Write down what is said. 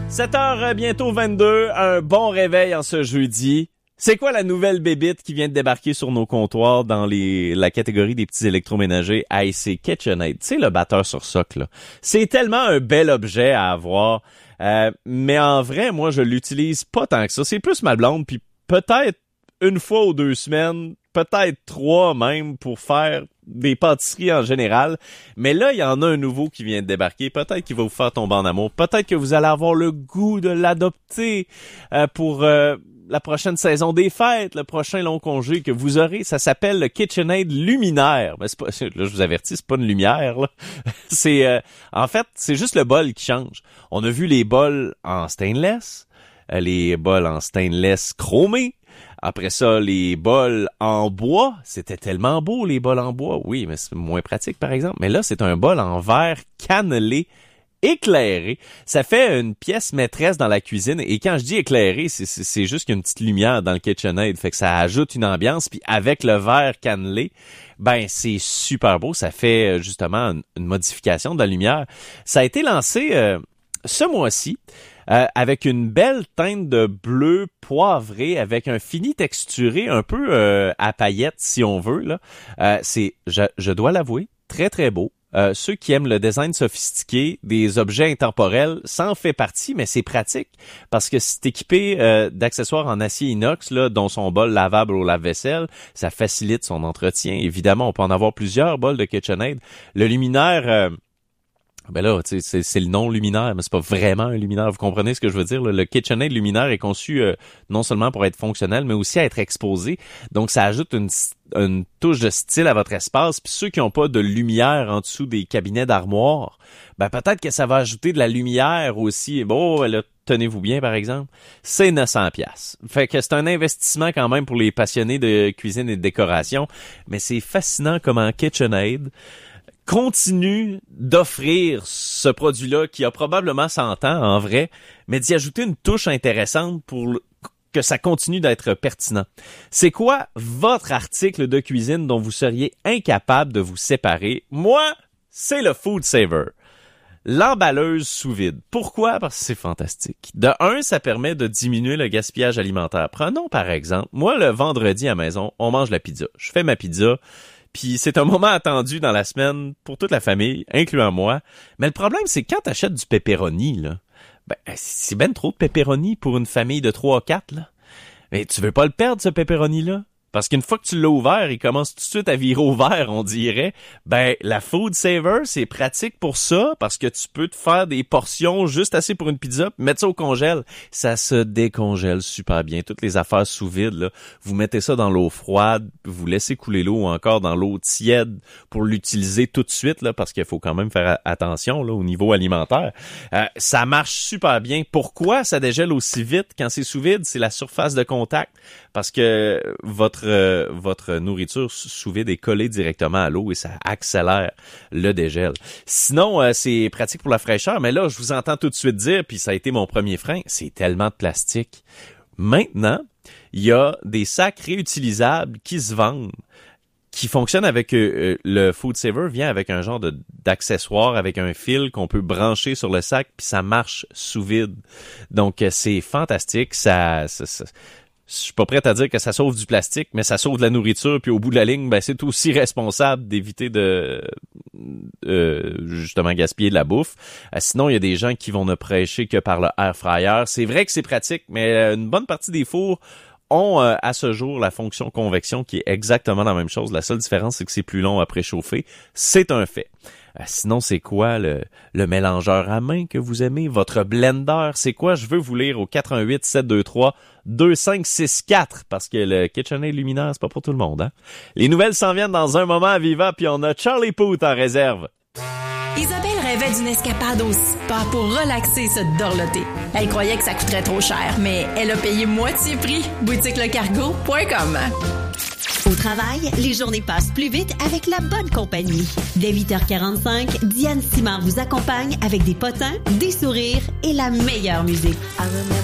7h bientôt 22, un bon réveil en ce jeudi. C'est quoi la nouvelle bébite qui vient de débarquer sur nos comptoirs dans la catégorie des petits électroménagers? Hey, c'est KitchenAid. Tu sais, le batteur sur socle, là. C'est tellement un bel objet à avoir. Mais en vrai, moi, je l'utilise pas tant que ça. C'est plus ma blonde, puis peut-être une fois ou 2 semaines, peut-être 3 même, pour faire des pâtisseries en général. Mais là, il y en a un nouveau qui vient de débarquer. Peut-être qu'il va vous faire tomber en amour. Peut-être que vous allez avoir le goût de l'adopter pour la prochaine saison des fêtes, le prochain long congé que vous aurez. Ça s'appelle le KitchenAid Luminaire. Mais c'est pas, là, je vous avertis, c'est pas une lumière, là. C'est, en fait, c'est juste le bol qui change. On a vu les bols en stainless, les bols en stainless chromé. Après ça, les bols en bois. C'était tellement beau, les bols en bois. Oui, mais c'est moins pratique, par exemple. Mais là, c'est un bol en verre cannelé, éclairé. Ça fait une pièce maîtresse dans la cuisine. Et quand je dis éclairé, c'est juste qu'il y a une petite lumière dans le KitchenAid. Fait que ça ajoute une ambiance. Puis avec le verre cannelé, ben c'est super beau. Ça fait justement une modification de la lumière. Ça a été lancé ce mois-ci. Avec une belle teinte de bleu poivré, avec un fini texturé un peu à paillettes, si on veut, là. C'est, je dois l'avouer, très très beau. Ceux qui aiment le design sophistiqué des objets intemporels, ça en fait partie, mais c'est pratique parce que c'est équipé d'accessoires en acier inox, là, dont son bol lavable au lave-vaisselle. Ça facilite son entretien. Évidemment, on peut en avoir plusieurs bols de KitchenAid. Le luminaire... ben là, tu sais, c'est le nom luminaire, mais c'est pas vraiment un luminaire. Vous comprenez ce que je veux dire? Là? Le KitchenAid luminaire est conçu non seulement pour être fonctionnel, mais aussi à être exposé. Donc, ça ajoute une touche de style à votre espace. Puis ceux qui n'ont pas de lumière en dessous des cabinets d'armoire, ben peut-être que ça va ajouter de la lumière aussi. Bon, là, tenez-vous bien, par exemple. C'est 900$. Fait que c'est un investissement quand même pour les passionnés de cuisine et de décoration. Mais c'est fascinant comment KitchenAid continue d'offrir ce produit-là qui a probablement 100 ans en vrai, mais d'y ajouter une touche intéressante pour que ça continue d'être pertinent. C'est quoi votre article de cuisine dont vous seriez incapable de vous séparer? Moi, c'est le Food Saver. L'emballeuse sous vide. Pourquoi? Parce que c'est fantastique. De un, ça permet de diminuer le gaspillage alimentaire. Prenons par exemple, moi le vendredi à la maison, on mange la pizza. Je fais ma pizza. Puis c'est un moment attendu dans la semaine pour toute la famille, incluant moi. Mais le problème, c'est que quand t'achètes du pepperoni, là, ben c'est ben trop de pepperoni pour une famille de 3-4, là. Mais tu veux pas le perdre, ce pepperoni-là? Parce qu'une fois que tu l'as ouvert, il commence tout de suite à virer au vert, on dirait. Ben, la Food Saver, c'est pratique pour ça, parce que tu peux te faire des portions juste assez pour une pizza, puis mettre ça au congèle. Ça se décongèle super bien. Toutes les affaires sous vide, là, vous mettez ça dans l'eau froide, vous laissez couler l'eau ou encore dans l'eau tiède pour l'utiliser tout de suite, là, parce qu'il faut quand même faire attention, là, au niveau alimentaire. Ça marche super bien. Pourquoi ça dégèle aussi vite quand c'est sous vide? C'est la surface de contact. Parce que votre nourriture sous vide est collée directement à l'eau et ça accélère le dégel. Sinon, c'est pratique pour la fraîcheur, mais là, je vous entends tout de suite dire, puis ça a été mon premier frein, c'est tellement de plastique. Maintenant, il y a des sacs réutilisables qui se vendent, qui fonctionnent avec le Food Saver, vient avec un genre d'accessoire, avec un fil qu'on peut brancher sur le sac, puis ça marche sous vide. Donc, c'est fantastique, ça je suis pas prêt à dire que ça sauve du plastique, mais ça sauve de la nourriture, puis au bout de la ligne, ben c'est aussi responsable d'éviter de justement gaspiller de la bouffe. Sinon, il y a des gens qui vont ne prêcher que par le air fryer. C'est vrai que c'est pratique, mais une bonne partie des fours ont à ce jour la fonction convection qui est exactement la même chose. La seule différence, c'est que c'est plus long à préchauffer. C'est un fait. Sinon, c'est quoi le mélangeur à main que vous aimez? Votre blender, c'est quoi? Je veux vous lire au 88 723 2564 parce que le KitchenAid luminaire, c'est pas pour tout le monde, hein? Les nouvelles s'en viennent dans un moment à Viva, puis on a Charlie Puth en réserve. Isabelle rêvait d'une escapade au spa pour relaxer et se dorloter. Elle croyait que ça coûterait trop cher, mais elle a payé moitié prix. boutiquelecargo.com. Au travail, les journées passent plus vite avec la bonne compagnie. Dès 8h45, Diane Simard vous accompagne avec des potins, des sourires et la meilleure musique.